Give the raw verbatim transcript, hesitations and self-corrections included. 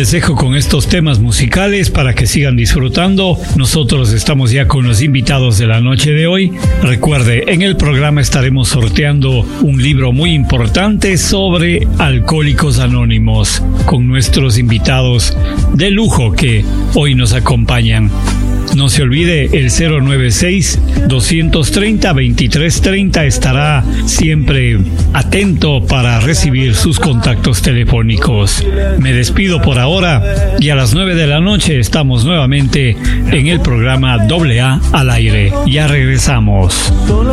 les dejo con estos temas musicales para que sigan disfrutando. Nosotros estamos ya con los invitados de la noche de hoy. Recuerde, en el programa estaremos sorteando un libro muy importante sobre Alcohólicos Anónimos con nuestros invitados de lujo que hoy nos acompañan. No se olvide, el cero nueve seis, dos tres cero, dos tres tres cero estará siempre atento para recibir sus contactos telefónicos. Me despido por ahora y a las nueve de la noche estamos nuevamente en el programa doble A al aire. Ya regresamos.